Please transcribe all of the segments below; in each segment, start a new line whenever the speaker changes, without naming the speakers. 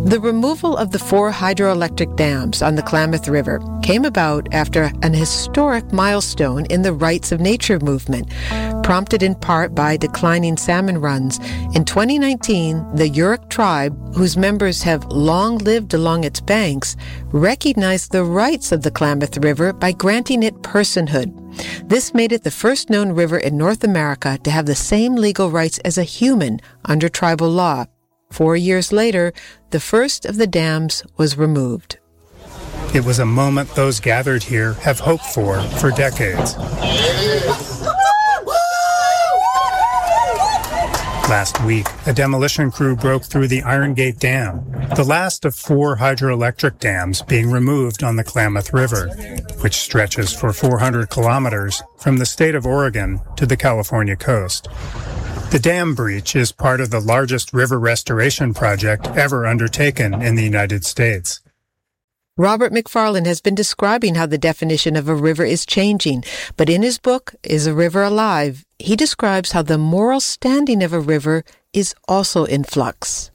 The removal of the 4 hydroelectric dams on the Klamath River came about after an historic milestone in the rights of nature movement, prompted in part by declining salmon runs. In 2019, the Yurok tribe, whose members have long lived along its banks, recognized the rights of the Klamath River by granting it personhood. This made it the first known river in North America to have the same legal rights as a human under tribal law. 4 years later, the first of the dams was removed.
It was a moment those gathered here have hoped for decades. Last week, a demolition crew broke through the Iron Gate Dam, the last of 4 hydroelectric dams being removed on the Klamath River, which stretches for 400 kilometers from the state of Oregon to the California coast. The dam breach is part of the largest river restoration project ever undertaken in the United States.
Robert McFarland has been describing how the definition of a river is changing, but in his book, Is a River Alive?, he describes how the moral standing of a river is also in flux.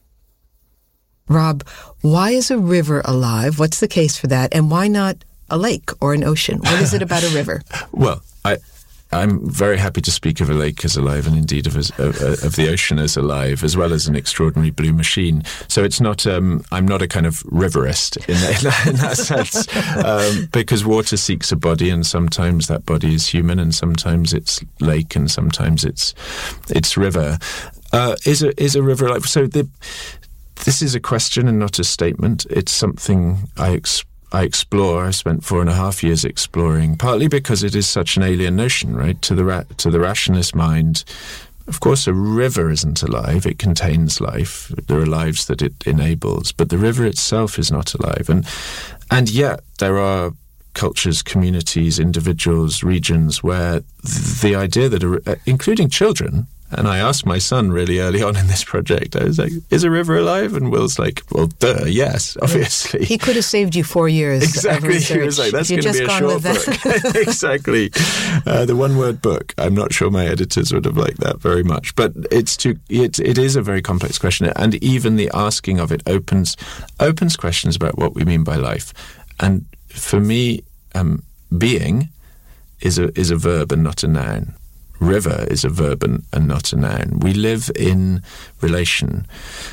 Rob, why is a river alive? What's the case for that? And why not a lake or an ocean? What is it about a river?
Well, I'm very happy to speak of a lake as alive, and indeed of the ocean as alive, as well as an extraordinary blue machine. So it's not, I'm not a kind of riverist in that sense, because water seeks a body, and sometimes that body is human, and sometimes it's lake, and sometimes it's river. Is a river alive? So this is a question and not a statement. It's something I explore. I spent 4.5 years exploring, partly because it is such an alien notion, right? To the rationalist mind, of course, a river isn't alive. It contains life. There are lives that it enables, but the river itself is not alive. And yet there are cultures, communities, individuals, regions where the idea that, including children, and I asked my son really early on in this project, I was like, is a river alive? And Will's like, well, duh, yes, obviously.
He could have saved you 4 years
exactly.
of research.
He was like, that's going to be a short book. Exactly. The one-word book. I'm not sure my editors would have liked that very much. But it is a very complex question. And even the asking of it opens questions about what we mean by life. And for me, being is a verb and not a noun. River is a verb and not a noun. We live in relation.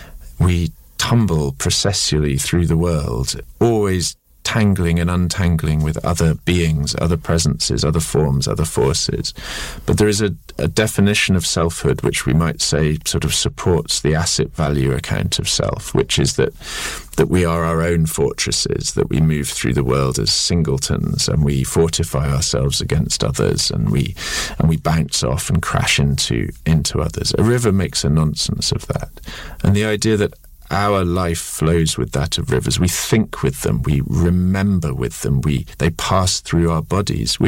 We tumble processually through the world, always tangling and untangling with other beings, other presences, other forms, other forces. But there is a definition of selfhood which we might say sort of supports the asset value account of self, which is that we are our own fortresses, that we move through the world as singletons, and we fortify ourselves against others, and we bounce off and crash into others. A river makes a nonsense of that. And the idea that our life flows with that of rivers. We think with them. We remember with them. They pass through our bodies.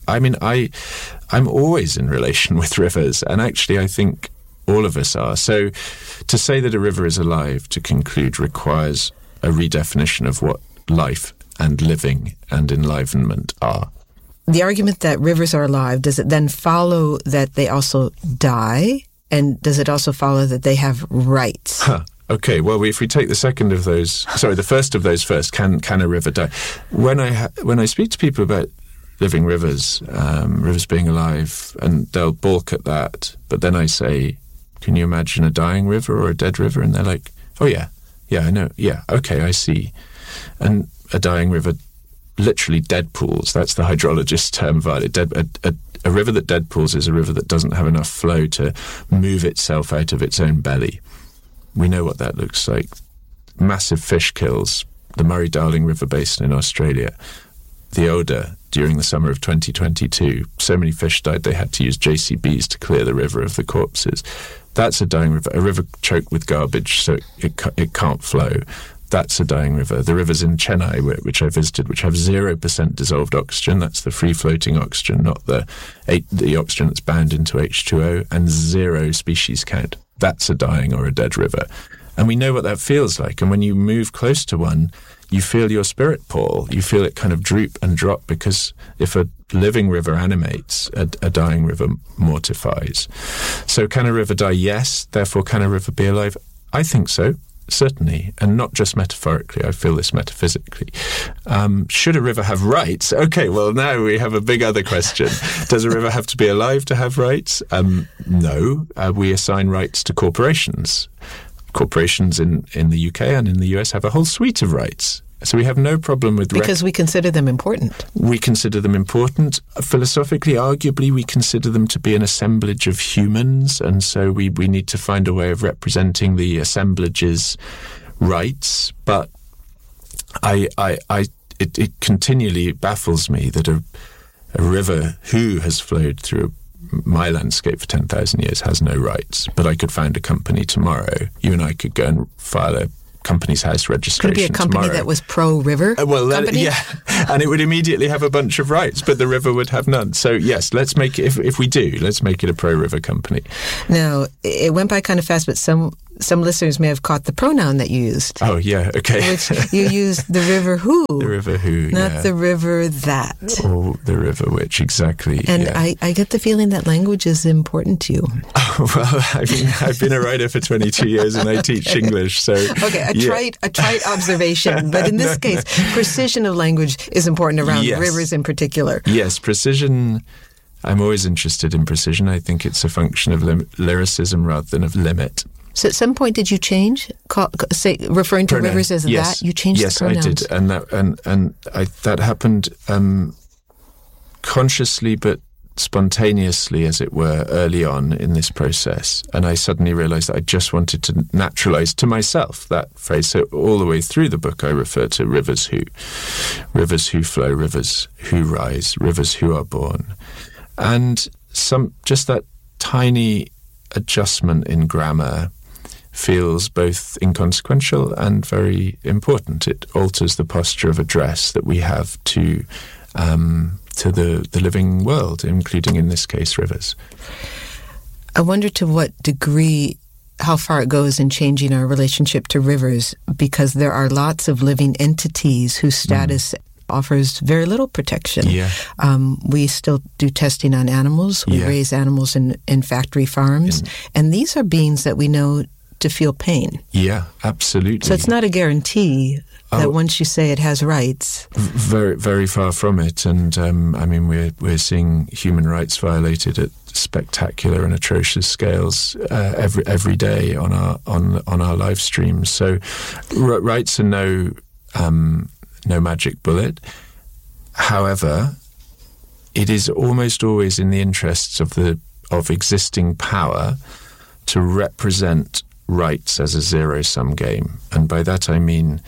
I'm always in relation with rivers, and actually I think all of us are. So to say that a river is alive, to conclude, requires a redefinition of what life and living and enlivenment are.
The argument that rivers are alive, does it then follow that they also die? And does it also follow that they have rights?
Okay, well, if we take the first of those first, can a river die? When I speak to people about living rivers, rivers being alive, and they'll balk at that, but then I say, can you imagine a dying river or a dead river? And they're like, oh yeah, I know, yeah, okay, I see. And a dying river literally dead pools. That's the hydrologist's term for it. A river that dead pools is a river that doesn't have enough flow to move itself out of its own belly. We know what that looks like. Massive fish kills, the Murray-Darling River Basin in Australia. The Oder, during the summer of 2022, so many fish died they had to use JCBs to clear the river of the corpses. That's a dying river. A river choked with garbage, so it can't flow. That's a dying river. The rivers in Chennai, which I visited, which have 0% dissolved oxygen, that's the free-floating oxygen, not the oxygen that's bound into H2O, and 0 species count. That's a dying or a dead river. And we know what that feels like. And when you move close to one, you feel your spirit pall. You feel it kind of droop and drop, because if a living river animates, a dying river mortifies. So can a river die? Yes. Therefore, can a river be alive? I think so. certainly, and not just metaphorically. I feel this metaphysically. Should a river have rights? Okay, well, now we have a big other question. Does a river have to be alive to have rights? No. We assign rights to corporations. Corporations in the UK and in the US have a whole suite of rights. So we have no problem with...
Because we consider them important.
We consider them important. Philosophically, arguably, we consider them to be an assemblage of humans, and so we need to find a way of representing the assemblage's rights. But it continually baffles me that a river who has flowed through my landscape for 10,000 years has no rights. But I could found a company tomorrow. You and I could go and file a Company's House registration
tomorrow. Could be a company
tomorrow
that was pro-river company?
Yeah, and it would immediately have a bunch of rights, but the river would have none. So yes, let's make it, if we do, let's make it a pro-river company.
Now, it went by kind of fast, but some listeners may have caught the pronoun that you used.
Oh, yeah, okay.
Which you used the river who.
The river who,
not the river that.
Or the river which, exactly.
And yeah. I get the feeling that language is important to you.
Oh, well, I've been a writer for 22 years and I teach English, so...
Okay, a trite observation, but in this case, precision of language is important around rivers in particular.
Yes, precision... I'm always interested in precision. I think it's a function of lyricism rather than of limit.
So at some point, did you change, referring to
pronoun.
Rivers as that? You changed the pronouns?
Yes, I did. And that happened consciously but spontaneously, as it were, early on in this process. And I suddenly realized that I just wanted to naturalize to myself that phrase. So all the way through the book, I refer to rivers who flow, rivers who rise, rivers who are born. And just that tiny adjustment in grammar feels both inconsequential and very important. It alters the posture of address that we have to the living world, including in this case rivers.
I wonder to what degree, how far it goes in changing our relationship to rivers, because there are lots of living entities whose status offers very little protection.
Yeah.
We still do testing on animals. We raise animals in factory farms. And these are beings that we know to feel pain.
Yeah, absolutely.
So it's not a guarantee that once you say it has rights.
Very, very far from it. And I mean, we're seeing human rights violated at spectacular and atrocious scales every day on our live streams. So rights are no magic bullet. However, it is almost always in the interests of existing power to represent rights as a zero-sum game. And by that I mean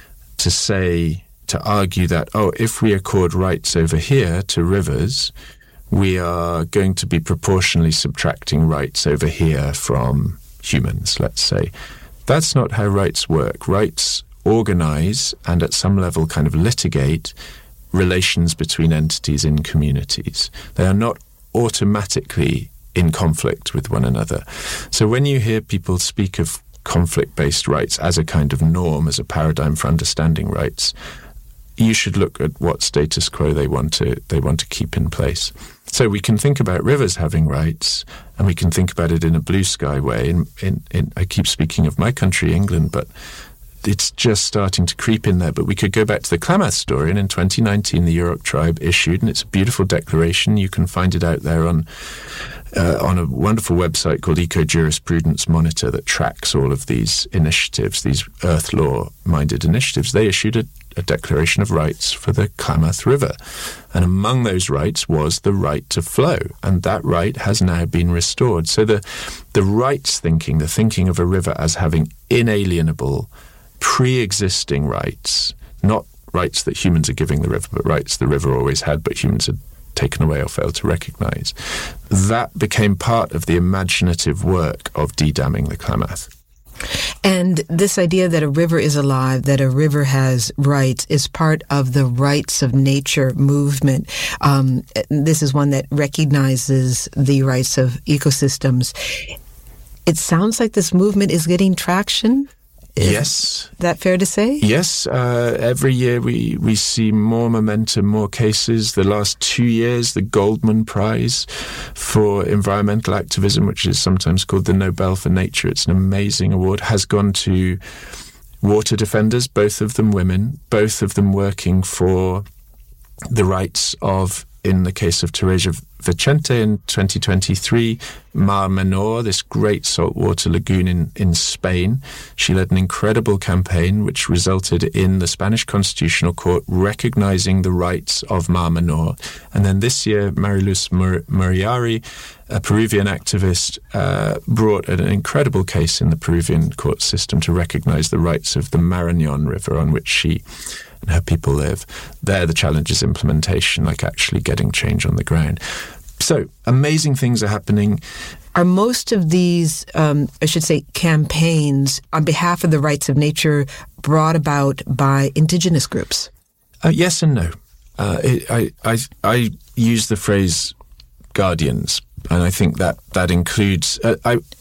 to argue that, if we accord rights over here to rivers, we are going to be proportionally subtracting rights over here from humans, let's say. That's not how rights work. Rights organize and at some level kind of litigate relations between entities in communities. They are not automatically in conflict with one another. So when you hear people speak of conflict-based rights as a kind of norm, as a paradigm for understanding rights, you should look at what status quo they want to keep in place. So we can think about rivers having rights, and we can think about it in a blue sky way. I keep speaking of my country, England, but it's just starting to creep in there. But we could go back to the Klamath story, and in 2019 the Yurok tribe issued, and it's a beautiful declaration. You can find it out there on a wonderful website called Eco Jurisprudence Monitor that tracks all of these initiatives, these earth law-minded initiatives. They issued a declaration of rights for the Klamath River. And among those rights was the right to flow. And that right has now been restored. So the rights thinking, the thinking of a river as having inalienable, pre-existing rights, not rights that humans are giving the river, but rights the river always had, but humans had taken away or failed to recognize. That became part of the imaginative work of de-damming the Klamath.
And this idea that a river is alive, that a river has rights, is part of the rights of nature movement. This is one that recognizes the rights of ecosystems. It sounds like this movement is getting traction. Is that fair to say?
Yes. Every year we see more momentum, more cases. The last 2 years, the Goldman Prize for Environmental Activism, which is sometimes called the Nobel for Nature, it's an amazing award, has gone to water defenders, both of them women, both of them working for the rights of, in the case of Teresa Vicente in 2023, Mar Menor, this great saltwater lagoon in Spain. She led an incredible campaign which resulted in the Spanish Constitutional Court recognizing the rights of Mar Menor. And then this year, Mariluz Muriari, a Peruvian activist, brought an incredible case in the Peruvian court system to recognize the rights of the Marañón River on which she and her people live. There, the challenge is implementation, like actually getting change on the ground. So, amazing things are happening.
Are most of these, campaigns on behalf of the rights of nature brought about by indigenous groups?
Yes and no. I use the phrase guardians, and I think that includes...